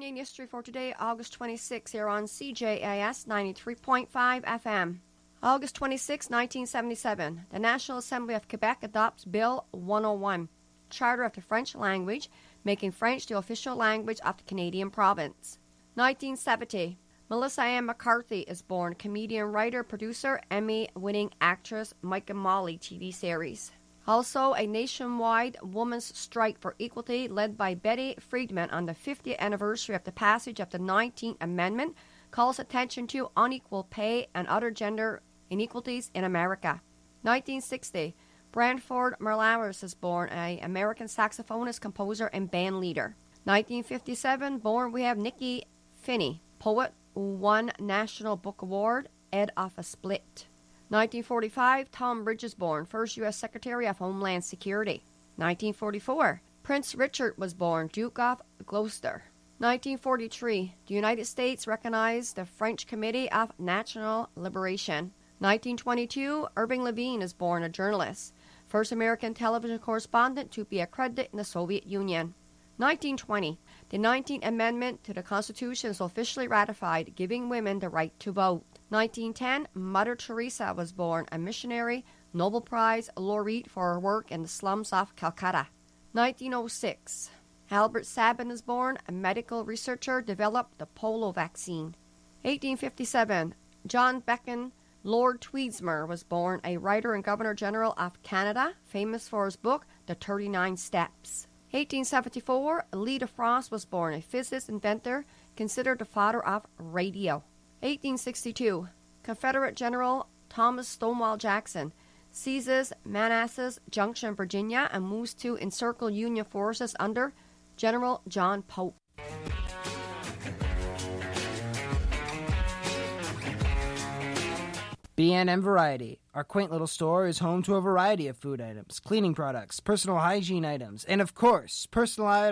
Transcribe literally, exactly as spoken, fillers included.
Canadian history for today, August twenty-sixth, here on C J I S ninety-three point five F M. August twenty-sixth, nineteen seventy-seven, the National Assembly of Quebec adopts Bill one oh one, Charter of the French Language, making French the official language of the Canadian province. nineteen seventy, Melissa Ann McCarthy is born, comedian, writer, producer, Emmy-winning actress, Mike and Molly T V series. Also, a nationwide women's strike for equality led by Betty Friedman on the fiftieth anniversary of the passage of the nineteenth Amendment calls attention to unequal pay and other gender inequalities in America. nineteen sixty, Branford Marsalis is born, an American saxophonist, composer, and band leader. nineteen fifty-seven, born we have Nikki Finney, poet who won National Book Award, Ed of a Split. nineteen forty-five, Tom Bridges born, first U S Secretary of Homeland Security. nineteen forty-four, Prince Richard was born, Duke of Gloucester. nineteen forty-three, the United States recognized the French Committee of National Liberation. nineteen twenty-two, Irving Levine is born, a journalist, first American television correspondent to be accredited in the Soviet Union. nineteen twenty, the nineteenth Amendment to the Constitution is officially ratified, giving women the right to vote. nineteen ten, Mother Teresa was born, a missionary, Nobel Prize laureate for her work in the slums of Calcutta. nineteen oh six, Albert Sabin is born, a medical researcher, developed the polio vaccine. eighteen fifty-seven, John Beacon Lord Tweedsmuir was born, a writer and Governor-General of Canada, famous for his book, The thirty-nine Steps. eighteen seventy-four, Lee DeFrost was born, a physicist, inventor, considered the father of radio. eighteen sixty-two, Confederate General Thomas Stonewall Jackson seizes Manassas Junction, Virginia, and moves to encircle Union forces under General John Pope. B and M Variety. Our quaint little store is home to a variety of food items, cleaning products, personal hygiene items, and of course, personalized